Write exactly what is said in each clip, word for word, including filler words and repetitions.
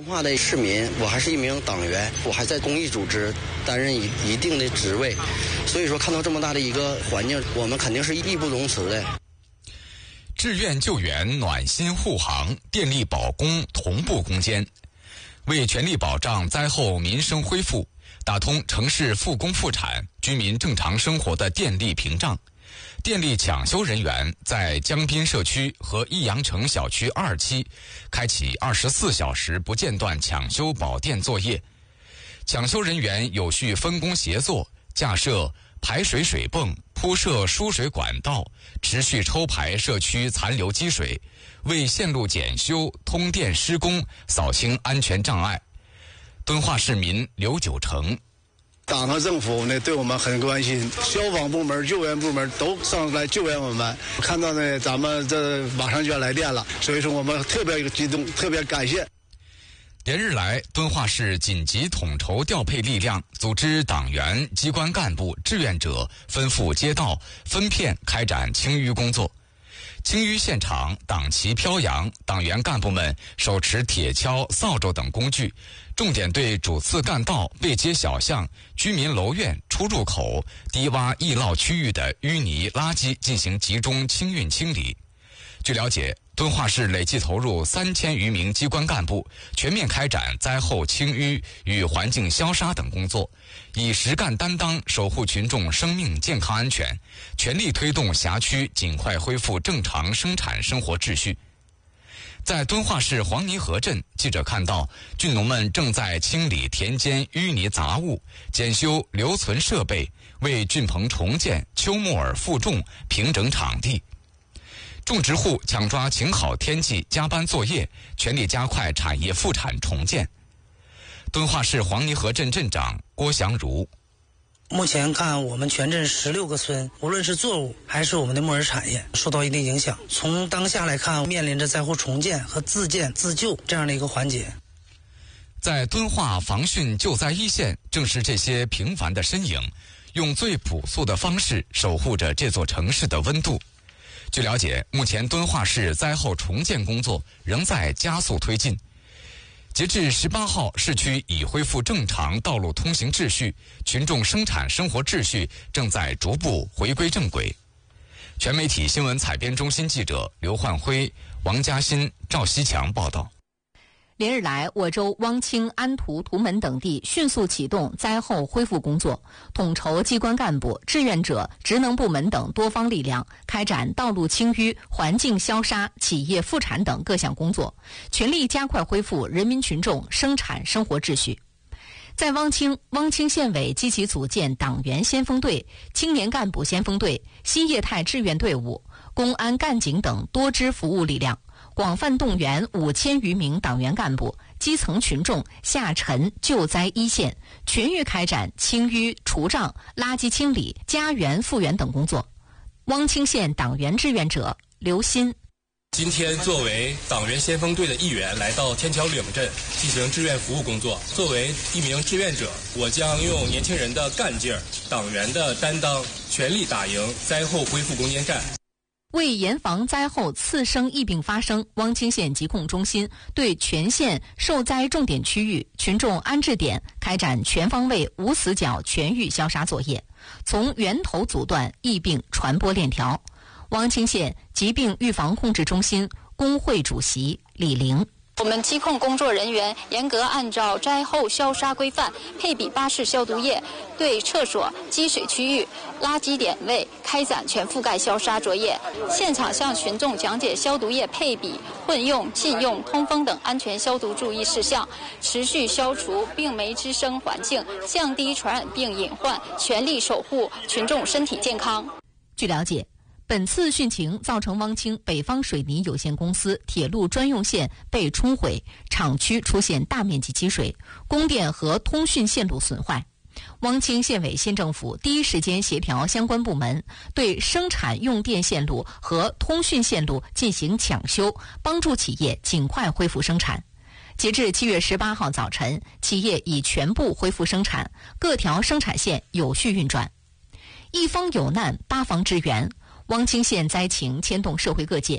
敦化的市民，我还是一名党员，我还在公益组织担任一一定的职位，所以说看到这么大的一个环境，我们肯定是义不容辞的。 志愿救援暖心护航，电力保供同步攻坚，为全力保障灾后民生恢复，打通城市复工复产、居民正常生活的电力屏障。电力抢修人员在江滨社区和益阳城小区二期开启二十四小时不间断抢修保电作业。抢修人员有序分工协作，架设排水水泵，铺设输水管道，持续抽排社区残留积水，为线路检修、通电施工扫清安全障碍。敦化市民刘九成， 党和政府呢对我们很关心，消防部门、救援部门都上来救援我们。看到呢咱们这马上就要来电了，所以说我们特别激动，特别感谢。 连日来，敦化市紧急统筹调配力量，组织党员、机关干部、志愿者分赴街道，分片开展清淤工作。清淤现场党旗飘扬，党员干部们手持铁锹、扫帚等工具，重点对主次干道、背街小巷、居民楼院出入口、低洼易涝区域的淤泥垃圾进行集中清运清理。据了解，敦化市累计投入三千余名机关干部，全面开展灾后清淤与环境消杀等工作，以实干担当守护群众生命健康安全，全力推动辖区尽快恢复正常生产生活秩序。在敦化市黄泥河镇，记者看到菌农们正在清理田间淤泥杂物，检修留存设备，为菌棚重建、秋木耳复种平整场地。种植户抢抓晴好天气加班作业，全力加快产业复产重建。敦化市黄泥河镇镇长郭祥如， 目前看我们全镇十六个村，无论是作物还是我们的木耳产业受到一定影响。从当下来看，面临着灾后重建和自建自救这样的一个环节。 在敦化防汛救灾一线，正是这些平凡的身影，用最朴素的方式守护着这座城市的温度。据了解，目前敦化市灾后重建工作仍在加速推进。截至十八号，市区已恢复正常道路通行秩序，群众生产生活秩序正在逐步回归正轨。全媒体新闻采编中心记者刘焕辉、王嘉欣、赵西强报道。 连日来，我州汪清、安图、图门等地迅速启动灾后恢复工作，统筹机关干部、志愿者、职能部门等多方力量，开展道路清淤、环境消杀、企业复产等各项工作，全力加快恢复人民群众生产生活秩序。在汪清，汪清县委积极组建党员先锋队、青年干部先锋队、新业态志愿队伍、公安干警等多支服务力量，广泛动员五千余名党员干部、基层群众下沉救灾一线，全域开展清淤除障、垃圾清理、家园复原等工作。汪清县党员志愿者刘鑫， 今天作为党员先锋队的一员来到天桥岭镇进行志愿服务工作。作为一名志愿者，我将用年轻人的干劲儿、党员的担当，全力打赢灾后恢复攻坚战。 为严防灾后次生疫病发生，汪清县疾控中心对全县受灾重点区域群众安置点开展全方位无死角全域消杀作业，从源头阻断疫病传播链条。汪清县疾病预防控制中心工会主席李玲， 我们疾控工作人员严格按照灾后消杀规范，配比巴氏消毒液，对厕所、积水区域、垃圾点位开展全覆盖消杀作业。现场向群众讲解消毒液配比、混用、禁用、通风等安全消毒注意事项，持续消除病媒滋生环境，降低传染病隐患，全力守护群众身体健康。 据了解，本次汛情造成汪清北方水泥有限公司铁路专用线被冲毁，厂区出现大面积积水，供电和通讯线路损坏。汪清县委县政府第一时间协调相关部门，对生产用电线路和通讯线路进行抢修，帮助企业尽快恢复生产。截至七月十八号早晨，企业已全部恢复生产，各条生产线有序运转。一方有难，八方支援。汪清县灾情牵动社会各界，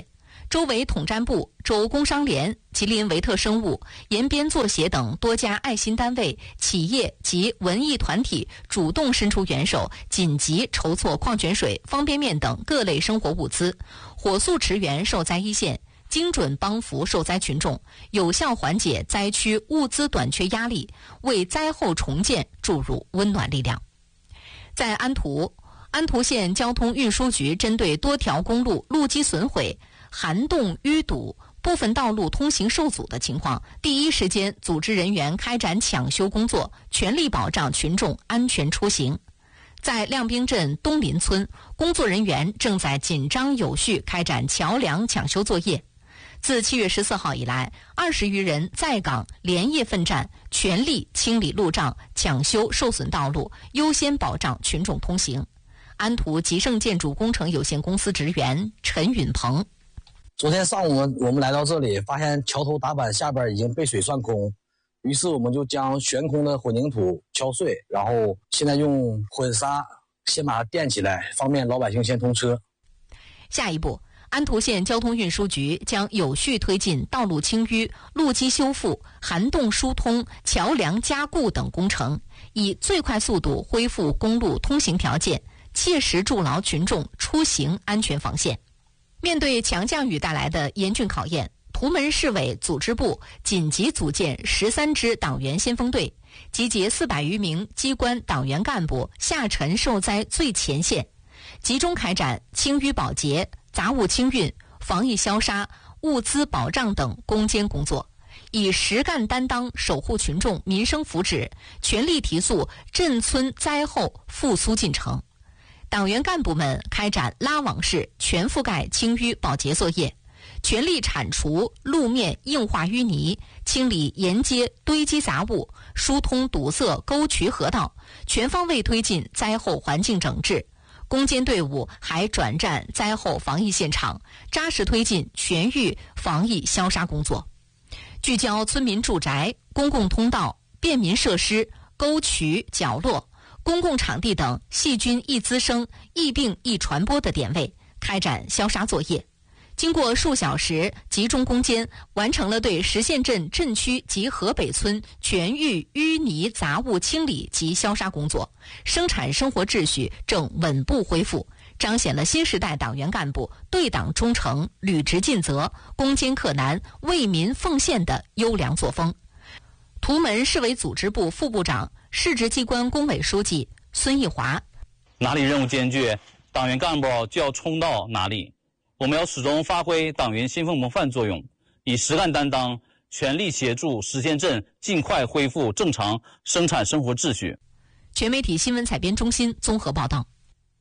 周围统战部、州工商联、吉林维特生物、延边作协等多家爱心单位、企业及文艺团体主动伸出援手，紧急筹措矿泉水、方便面等各类生活物资，火速驰援受灾一线，精准帮扶受灾群众，有效缓解灾区物资短缺压力，为灾后重建注入温暖力量。在安图，安图县交通运输局针对多条公路路基损毁、涵洞淤堵、部分道路通行受阻的情况，第一时间组织人员开展抢修工作，全力保障群众安全出行。在亮滨镇东林村，工作人员正在紧张有序开展桥梁抢修作业。自七月十四号以来，二十余人在岗连夜奋战，全力清理路障，抢修受损道路，优先保障群众通行。安图吉盛建筑工程有限公司职员陈允鹏： 昨天上午我们来到这里，发现桥头打板下边已经被水涮空，于是我们就将悬空的混凝土敲碎，然后现在用混砂先把它垫起来，方便老百姓先通车。 下一步，安图县交通运输局将有序推进道路清淤、路基修复、涵洞疏通、桥梁加固等工程，以最快速度恢复公路通行条件，切实筑牢群众出行安全防线。面对强降雨带来的严峻考验，图门市委组织部紧急组建十三支党员先锋队，集结四百余名机关党员干部下沉受灾最前线，集中开展清淤保洁、杂物清运、防疫消杀、物资保障等攻坚工作，以实干担当守护群众民生福祉，全力提速镇村灾后复苏进程。党员干部们开展拉网式全覆盖清淤保洁作业，全力铲除路面硬化淤泥，清理沿街堆积杂物，疏通堵塞沟渠河道，全方位推进灾后环境整治。攻坚队伍还转战灾后防疫现场，扎实推进全域防疫消杀工作，聚焦村民住宅、公共通道、便民设施、沟渠角落、公共场地等细菌易滋生、疫病易传播的点位，开展消杀作业。经过数小时集中攻坚，完成了对石县镇镇区及河北村全域淤泥杂物清理及消杀工作，生产生活秩序正稳步恢复，彰显了新时代党员干部对党忠诚、履职尽责、攻坚克难、为民奉献的优良作风。图门市委组织部副部长、市直机关工委书记孙义华： 哪里任务艰巨，党员干部就要冲到哪里。我们要始终发挥党员先锋模范作用，以实干担当，全力协助石县镇尽快恢复正常生产生活秩序。 全媒体新闻采编中心综合报道。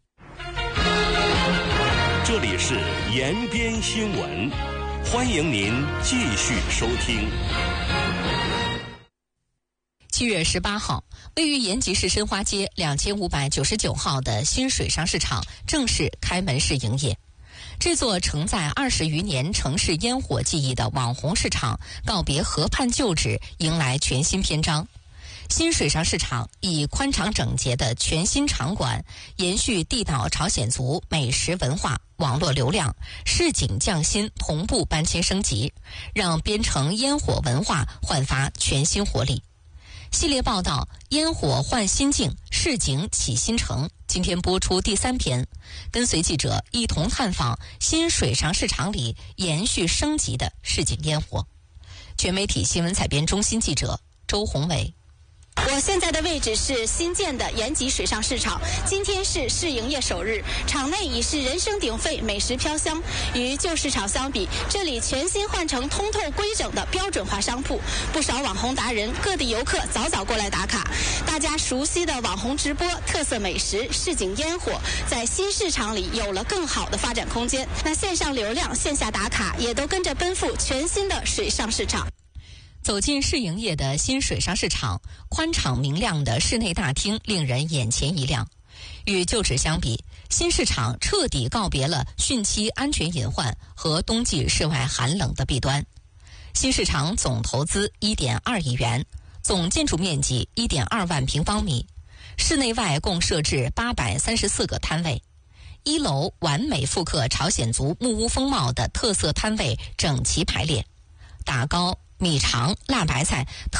这里是延边新闻，欢迎您继续收听。 七月十八号，位于延吉市申花街两千五百九十九号的新水上市场正式开门式营业。这座承载二十余年城市烟火记忆的网红市场告别河畔旧址，迎来全新篇章。新水上市场以宽敞整洁的全新场馆，延续地道朝鲜族美食文化、网络流量，市井匠心同步搬迁升级，让边城烟火文化焕发全新活力。系列报道《烟火换新境，市井起新城》今天播出第三篇，跟随记者一同探访新水上市场里延续升级的市井烟火。全媒体新闻采编中心记者周宏伟。 我现在的位置是新建的延吉水上市场，今天是试营业首日，场内已是人声鼎沸，美食飘香。与旧市场相比，这里全新换成通透规整的标准化商铺，不少网红达人、各地游客早早过来打卡。大家熟悉的网红直播、特色美食、市井烟火，在新市场里有了更好的发展空间。那线上流量、线下打卡也都跟着奔赴全新的水上市场。 走进试营业的新水上市场，宽敞明亮的室内大厅令人眼前一亮。与旧址相比，新市场彻底告别了汛期安全隐患和冬季室外寒冷的弊端。新市场总投资 一点二亿元，总建筑面积 一点二万平方米，室内外共设置八百三十四个摊位。 一楼完美复刻朝鲜族木屋风貌的特色摊位整齐排列，打糕、米肠、辣白菜。